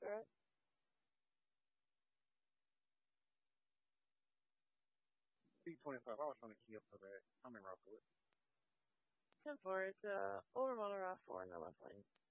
Alright. 325. I was trying to key up for that. I'm in Rockwood. 10-4. It's over motor off 4 on the left lane.